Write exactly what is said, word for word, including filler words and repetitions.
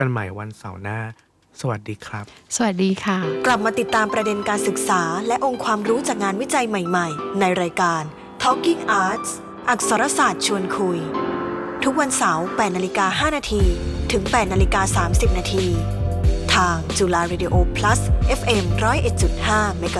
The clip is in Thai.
กันใหม่วันเสาร์หน้าสวัสดีครับสวัสดีค่ะกลับมาติดตามประเด็นการศึกษาและองค์ความรู้จากงานวิจัยใหม่ๆในรายการ Talking Arts อักษรศาสตร์ชวนคุยทุกวันเสาร์ แปดนาฬิกาห้านาที ถึง แปดนาฬิกาสามสิบนาทีทางจุฬา Radio Plus เอฟ เอ็ม หนึ่งศูนย์เอ็ดจุดห้า เมกะ